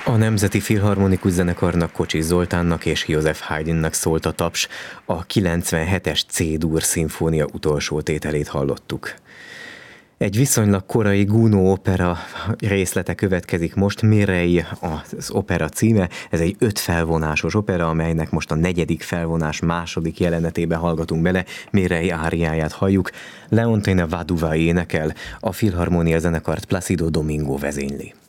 A Nemzeti Filharmonikus Zenekarnak, Kocsis Zoltánnak és József Haydnnak szólt a taps. A 97-es C-dur szimfónia utolsó tételét hallottuk. Egy viszonylag korai Gounod opera részlete következik most, Mireille az opera címe. Ez egy 5 felvonásos opera, amelynek most a 4. felvonás második jelenetébe hallgatunk bele, Mireille áriáját halljuk. Leontina Vaduva énekel, a Filharmonia zenekart Placido Domingo vezényli.